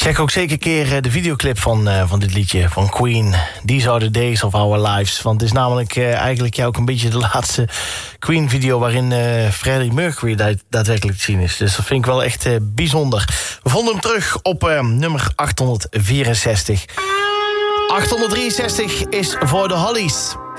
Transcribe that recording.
Check ook zeker een keer de videoclip van dit liedje van Queen. These are the days of our lives. Want het is namelijk eigenlijk ook een beetje de laatste Queen-video waarin Freddie Mercury daadwerkelijk te zien is. Dus dat vind ik wel echt bijzonder. We vonden hem terug op nummer 864. 863 is voor de Hollies.